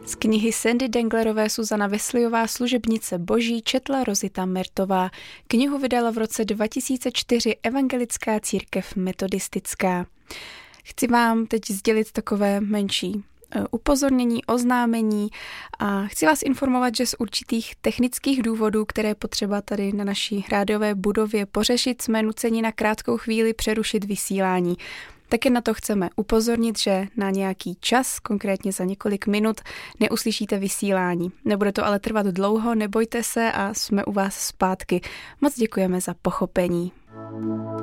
Z knihy Sandy Denglerové Suzana Wesleyová Služebnice boží četla Rozita Mertová. Knihu vydala v roce 2004 Evangelická církev metodistická. Chci vám teď sdělit takové menší upozornění, oznámení a chci vás informovat, že z určitých technických důvodů, které je potřeba tady na naší rádiové budově pořešit, jsme nuceni na krátkou chvíli přerušit vysílání. Také na to chceme upozornit, že na nějaký čas, konkrétně za několik minut, neuslyšíte vysílání. Nebude to ale trvat dlouho, nebojte se a jsme u vás zpátky. Moc děkujeme za pochopení.